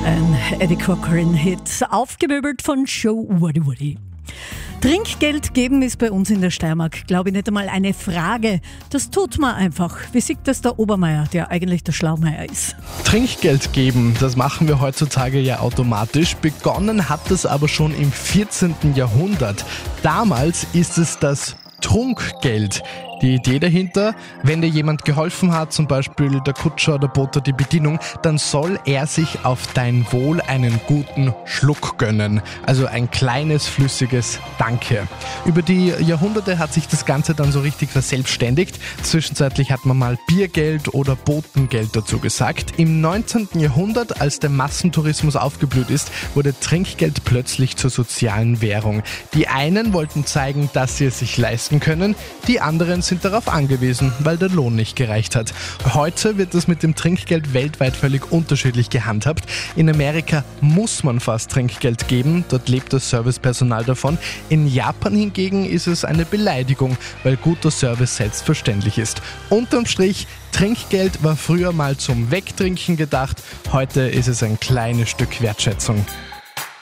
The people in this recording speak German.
Ein Eddie Cochran-Hit, aufgemöbelt von Joe Woody Woody. Trinkgeld geben ist bei uns in der Steiermark, glaube ich, nicht einmal eine Frage. Das tut man einfach. Wie sieht das der Obermeier, der eigentlich der Schlaumeier ist? Trinkgeld geben, das machen wir heutzutage ja automatisch. Begonnen hat es aber schon im 14. Jahrhundert. Damals ist es das Trunkgeld. Die Idee dahinter, wenn dir jemand geholfen hat, zum Beispiel der Kutscher oder Bote, die Bedienung, dann soll er sich auf dein Wohl einen guten Schluck gönnen. Also ein kleines, flüssiges Danke. Über die Jahrhunderte hat sich das Ganze dann so richtig verselbstständigt. Zwischenzeitlich hat man mal Biergeld oder Botengeld dazu gesagt. Im 19. Jahrhundert, als der Massentourismus aufgeblüht ist, wurde Trinkgeld plötzlich zur sozialen Währung. Die einen wollten zeigen, dass sie es sich leisten können, die anderen sind darauf angewiesen, weil der Lohn nicht gereicht hat. Heute wird das mit dem Trinkgeld weltweit völlig unterschiedlich gehandhabt. In Amerika muss man fast Trinkgeld geben, dort lebt das Servicepersonal davon. In Japan hingegen ist es eine Beleidigung, weil guter Service selbstverständlich ist. Unterm Strich, Trinkgeld war früher mal zum Wegtrinken gedacht, heute ist es ein kleines Stück Wertschätzung.